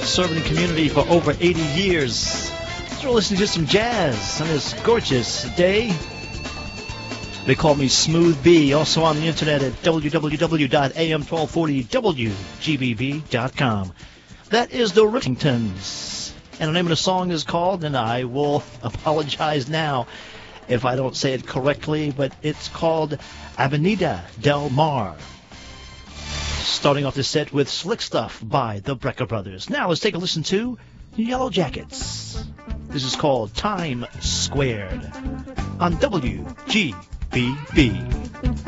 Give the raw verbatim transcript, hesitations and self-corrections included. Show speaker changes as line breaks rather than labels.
serving the community for over eighty years. So we're listening to some jazz on this gorgeous day. They call me Smooth B. Also on the internet at w w w dot a m twelve forty w g b b dot com. That is the Rictingtons. And the name of the song is called, and I will apologize now if I don't say it correctly, but it's called Avenida del Mar. Starting off the set with Slick Stuff by the Brecker Brothers. Now let's take a listen to Yellow Jackets. This is called Time Squared on W G B B.